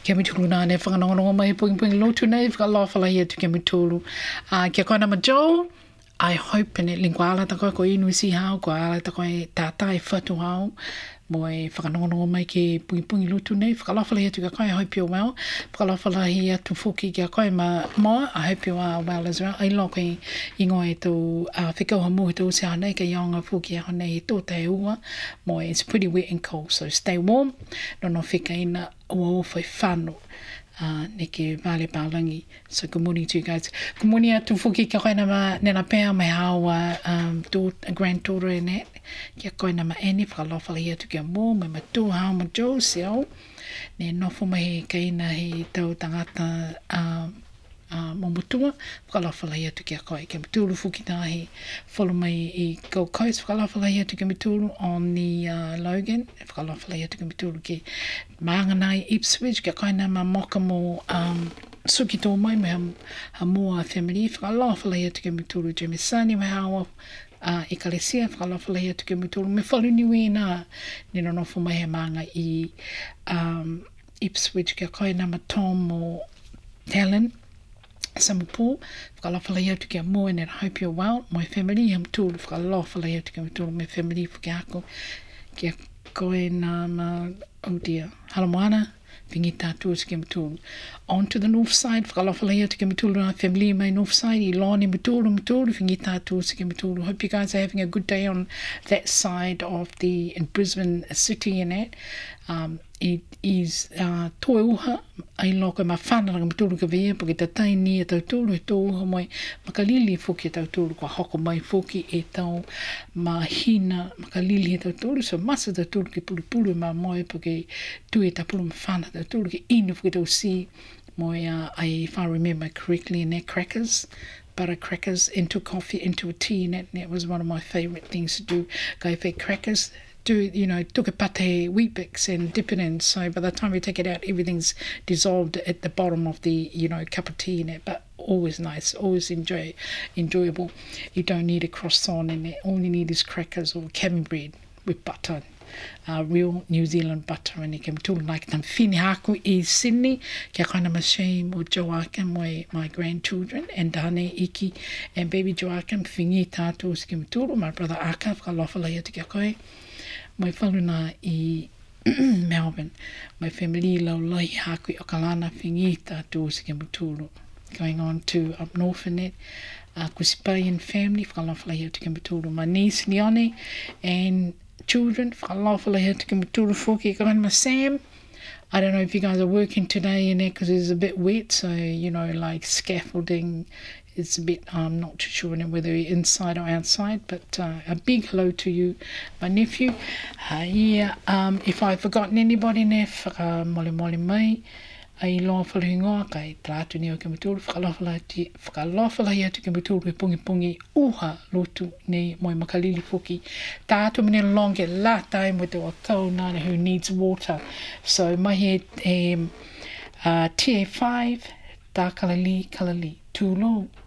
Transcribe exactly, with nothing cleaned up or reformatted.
Kia mi tulu nā ne whakanongonongo mai pungi pungi lotu nei, whakalawhalahi atu kia mi tulu. Uh, kia koe nama Joe, I hope ene lingua ala ta koe ko inu si hao, ko ala ta koe tātai whatu hao, mo e whakanongonongo mai ke pungi pungi lotu nei, whakalawhalahi atu kia koe, I hope you're well. Whakalawhalahi atu whuki kia koe ma moa, I hope you are well as well. Ai loko i ingo e tō uh, whikau hamu e tō se hanei ka iaonga whuki a hanei e tō te ua, mo it's pretty wet and cold, so stay warm, no no whika ina ua o whai whanu. Uh, ne ke vale palangi. So good morning to you guys. Good morning atu whuki kia koe nama nena pēa mai hawa um, a granddaughter in that. Kia koe nama Annie, whakalawhalahi atu kia mō, mai matu hao ma Joe seo. Ne nofo mai he kaina he tau tangata um, uh, momutua, whakalawhalahi atu kia koe. Kia mitulu whuki tā he wholo mai i Gold Coast, whakalawhalahi atu kia mitulu on the uh, Logan, whakalawhalahi atu kia mitulu ki Mānganai, Ipswich, kia koe nama moka mō um, suki tō mai me ha, ha mua family, whakalawhalahi atu kia mitulu Jemisani, me hawa uh, Ekalesia, whakalawhalahi atu kia mitulu, me whaluniwi nā, nina nofo mai he manga i um, Ipswich, kia koe nama Tom o Helen, Samapu, whakalawhalahi atu kia mō, and I hope you're well, my family, ham tūru, whakalawhalahi atu kia mitulu, my family, whaki kia koe nama, oh dear, Halamoana, wingi tātua te Kemitulu. On to the north side, whakalawhalahi atu Kemitulu, our family mai north side, i Lani Mitulu, Mitulu, wingi tātua te Kemitulu. Hope you guys are having a good day on that side of the, in Brisbane city and that. Um, it is uh, toe uha, ai loko ma whanaranga Mitulu ka vea, porque ta taini e tautulu e tō uha mai, makalili fuki e tautulu, kua hoko mai fuki e tau mahina, makalili e tautulu, so masa tautulu ki pulupulu ma moe, porque tu e tapulu ma whana tautulu ki inu fuki tau si, moe, uh, I, if I remember correctly, and they're crackers, butter crackers into coffee, into a tea, and that, and that was one of my favourite things to do, go for crackers, do, you know, took a pate Weet-Bix and dip it in, so by the time you take it out, everything's dissolved at the bottom of the, you know, cup of tea in it, but always nice, always enjoy, enjoyable. You don't need a croissant in it, all you need is crackers or cabin bread with butter, uh, real New Zealand butter, and you can tūlu like tam whini haku i Sydney, kia koe nama Shane o Joachim, my, my grandchildren, and Dane, Iki, and baby Joachim, whingi tātou si kim tūlu, my brother Aka, whakalawhalahi atu kia koe. My whaluna i Melbourne, my family lau lai haku i Okalana, whingi tātou si kim tūlu. Going on to up north in it, uh, Kusipayan family, whakalawhalahi atu kim tūlu. My niece Leone, and children, whakalawhalahi atu kim tūlu whoki, koe nama Sam. I don't know if you guys are working today in it because it's a bit wet, so, you know, like scaffolding, it's a bit, I'm not too sure whether you're inside or outside, but uh, a big hello to you, my nephew. Uh, yeah, um, if I've forgotten anybody ne, whaka mole mole mai, ai loa whaluhingoa, kai tātu ni o ke mitulu, whakalawhalahi atu ke mitulu e pungi pungi uha lotu nei moi makalili whuki. Tātu mene longe la tai mo te wakau nana who needs water. So mai he um, uh, T A five, tā kalali kalali, tūlo.